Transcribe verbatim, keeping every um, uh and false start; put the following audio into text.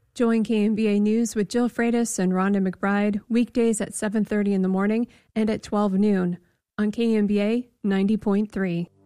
Join K M B A News with Jill Freitas and Rhonda McBride weekdays at seven thirty in the morning and at twelve noon on K M B A ninety point three.